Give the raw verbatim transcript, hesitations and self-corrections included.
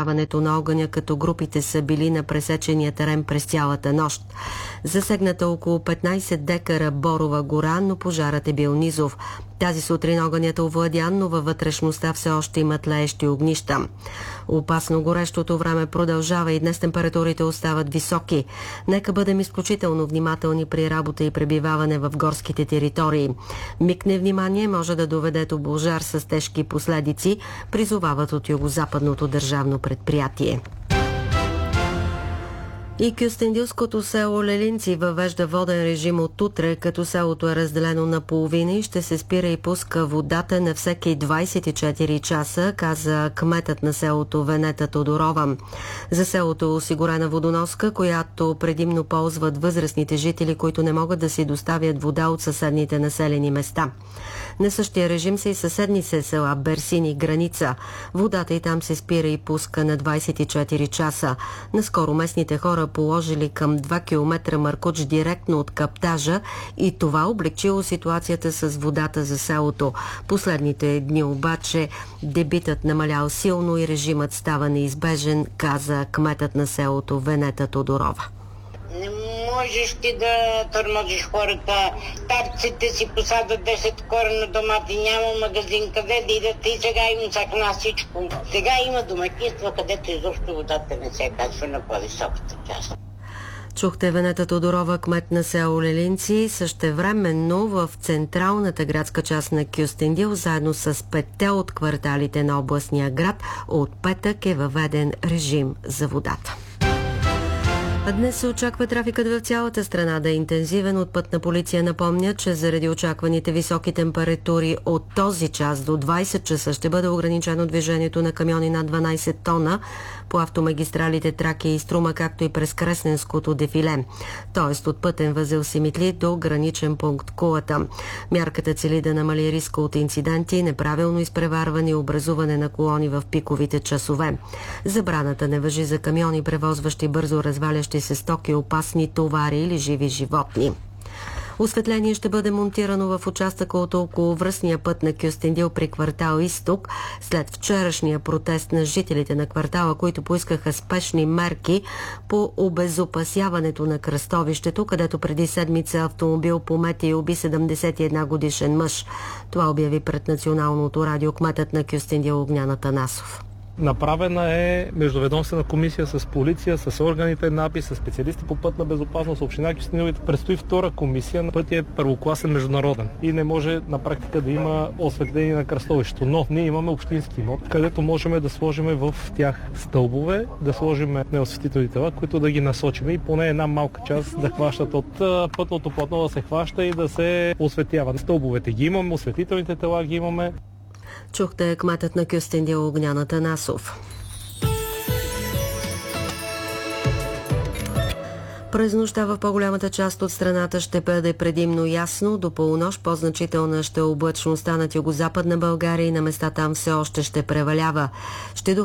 разширяването на огъня, като групите са били на пресечения терен през цялата нощ. Засегната около петнайсет декара борова гора, но пожарът е бил низов. Тази сутрин огънят е овладян, но във вътрешността все още има тлеещи огнища. Опасно горещото време продължава и днес температурите остават високи. Нека бъдем изключително внимателни при работа и пребиваване в горските територии. Миг невнимание може да доведе до пожар с тежки последици, призовават от Югозападното държавно предприятие. И кюстендилското село Лелинци въвежда воден режим от утре, като селото е разделено на половина и ще се спира и пуска водата на всеки двайсет и четири часа, каза кметът на селото Венета Тодорова. За селото е осигурена водоноска, която предимно ползват възрастните жители, които не могат да си доставят вода от съседните населени места. На същия режим са и съседни се села Берсин и Граница. Водата и там се спира и пуска на двайсет и четири часа. Наскоро местните хора положили към два километра маркуч директно от каптажа и това облегчило ситуацията с водата за селото. Последните дни обаче дебитът намалял силно и режимът става неизбежен, каза кметът на селото Венета Тодорова. Не можеш ти да тормозиш хората. Старците си посадат десет корена домати, няма магазин къде да идат и сега им сахна всичко. Сега има домакинства, където изобщо водата не се качва на по-високата част. Чухте Венета Тодорова, кмет на село Лелинци. Същевременно в централната градска част на Кюстендил, заедно с петте от кварталите на областния град, от петък е въведен режим за водата. А днес се очаква трафикът в цялата страна да е интензивен. От Пътна полиция напомня, че заради очакваните високи температури от този час до двайсет часа ще бъде ограничено движението на камиони над дванайсет тона по автомагистралите Тракия и Струма, както и през Кресненското дефиле, т.е. от пътен възел Симитли до граничен пункт Кулата. Мярката цели да намали риска от инциденти, неправилно изпреварване и образуване на колони в пиковите часове. Забраната не важи за камиони, превозващи бързо развалящи се стоки, опасни товари или живи животни. Осветление ще бъде монтирано в участъка от околовръстния път на Кюстендил при квартал Изток след вчерашния протест на жителите на квартала, които поискаха спешни мерки по обезопасяването на кръстовището, където преди седмица автомобил помети и уби седемдесет и една годишен мъж. Това обяви пред Националното радио кметът на Кюстендил Огнян Атанасов. Направена е междуведомствена комисия с полиция, с органите на АПИ, с специалисти по пътна безопасност, община Кюстендил. Предстои втора комисия. Пътят е първокласен международен и не може на практика да има осветление на кръстовището. Но ние имаме общински имот, където можем да сложим в тях стълбове, да сложим неосветителни тела, които да ги насочим и поне една малка част да хващат от пътното платно, да се хваща и да се осветява. Стълбовете ги имаме, осветителните тела ги имаме. Чухте кметът на Кюстендил Огнян Атанасов. През нощта в по-голямата част от страната ще бъде предимно ясно. До полунощ по-значителна ще е облачността над югозападна България и на места там все още ще превалява. Ще